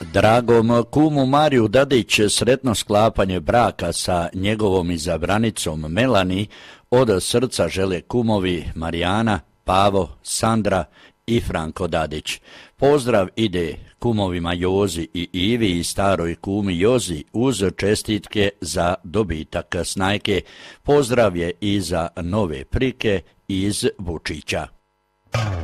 Dragom kumu Mariju Dadić sretno sklapanje braka sa njegovom izabranicom Melani od srca žele kumovi Marijana, Pavo, Sandra i Franko Dadić. Pozdrav ide kumovima Jozi i Ivi i staroj kumi Jozi uz čestitke za dobitak snajke. Pozdrav je i za nove prike iz Vučića.